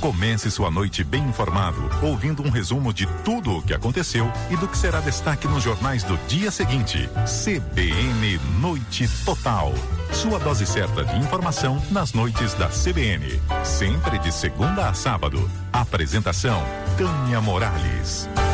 Comece sua noite bem informado, ouvindo um resumo de tudo o que aconteceu e do que será destaque nos jornais do dia seguinte. CBN Noite Total. Sua dose certa de informação nas noites da CBN. Sempre de segunda a sábado. Apresentação: Tânia Morales.